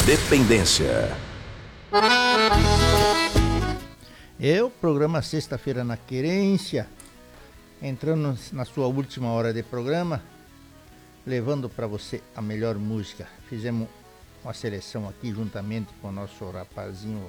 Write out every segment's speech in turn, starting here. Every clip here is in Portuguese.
Independência. O programa Sexta-feira na Querência, entrando na sua última hora de programa, levando para você a melhor música. Fizemos uma seleção aqui juntamente com o nosso rapazinho,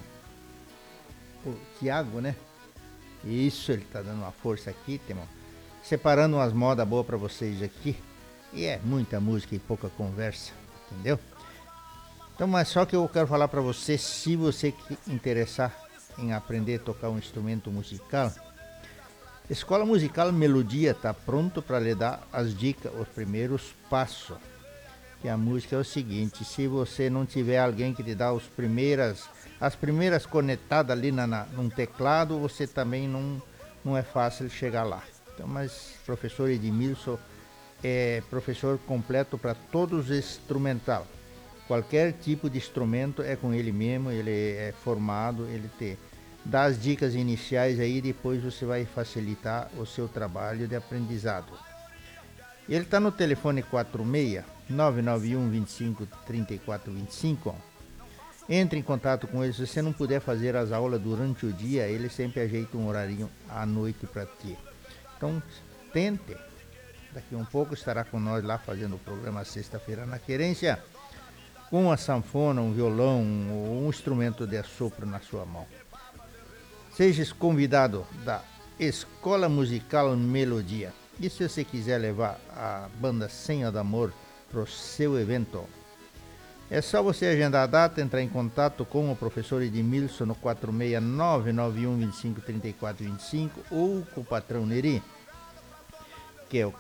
o Tiago, né? Isso, ele tá dando uma força aqui, temos separando umas modas boas para vocês aqui. E é muita música e pouca conversa, entendeu? Então, mas só que eu quero falar para você, se você interessar em aprender a tocar um instrumento musical, Escola Musical Melodia está pronto para lhe dar as dicas, os primeiros passos. E a música é o seguinte: se você não tiver alguém que te dá as primeiras conectadas ali num teclado, você também não é fácil chegar lá. Então, mas professor Edmilson é professor completo para todos os instrumental. Qualquer tipo de instrumento é com ele mesmo, ele é formado, ele te dá as dicas iniciais aí, depois você vai facilitar o seu trabalho de aprendizado. Ele está no telefone 46 991 25 34 25. Entre em contato com ele. Se você não puder fazer as aulas durante o dia, ele sempre ajeita um horarinho à noite para ti. Então, tente. Daqui um pouco estará com nós lá fazendo o programa Sexta-feira na Querência, com uma sanfona, um violão ou um instrumento de assopro na sua mão. Seja convidado da Escola Musical Melodia. E se você quiser levar a banda Senha do Amor para o seu evento, é só você agendar a data, entrar em contato com o professor Edmilson no 46991 25 34 25 ou com o patrão Neri, que é o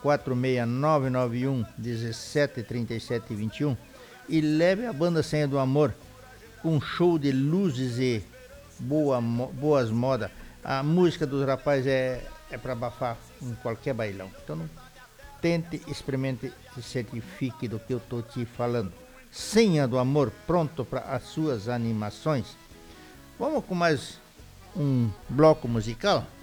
46991 17 37 21, e leve a banda Senha do Amor com um show de luzes e boas modas. A música dos rapazes é para abafar em qualquer bailão. Então tente, experimente e certifique do que eu estou te falando. Senha do Amor, pronto para as suas animações. Vamos com mais um bloco musical?